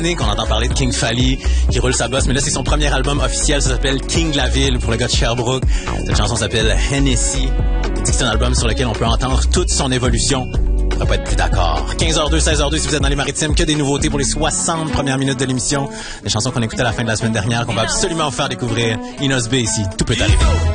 On entend parler de King Fally qui roule sa bosse, mais là c'est son premier album officiel, ça s'appelle King de la Ville pour le gars de Sherbrooke. Cette chanson s'appelle Hennessy. C'est un album sur lequel on peut entendre toute son évolution. On pourrait pas être plus d'accord. 15h02, 16h02 si vous êtes dans les maritimes, que des nouveautés pour les 60 premières minutes de l'émission. Des chansons qu'on écoutait à la fin de la semaine dernière qu'on va absolument vous faire découvrir. Inos B ici, tout peut arriver.